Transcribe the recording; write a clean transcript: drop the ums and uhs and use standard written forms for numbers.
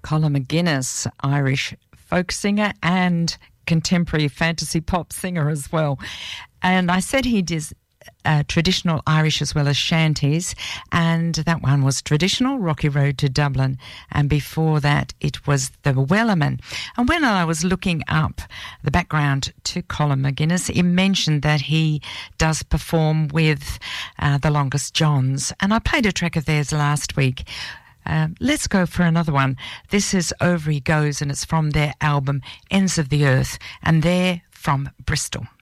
Colin McGuinness, Irish folk singer and contemporary fantasy pop singer as well. And I said he does traditional Irish as well as shanties, and that one was traditional, Rocky Road to Dublin, and before that it was the Wellerman. And when I was looking up the background to Colin McGuinness, it mentioned that he does perform with the Longest Johns, and I played a track of theirs last week. Let's go for another one. This is Over He Goes, and it's from their album Ends of the Earth, and they're from Bristol.